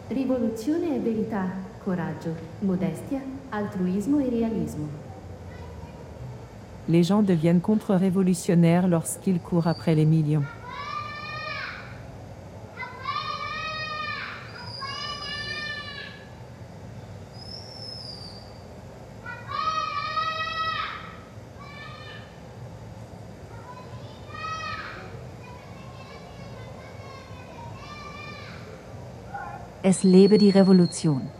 Rivoluzione è verità, coraggio, modestia, altruismo e realismo. Les gens deviennent contre-révolutionnaires lorsqu'ils courent après les millions. Es lebe die Revolution.